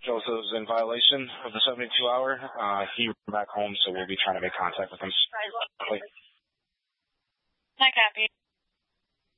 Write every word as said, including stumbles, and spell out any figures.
Joseph's in violation of the seventy-two hour. Uh, he ran back home, so we'll be trying to make contact with him. Hi, copy.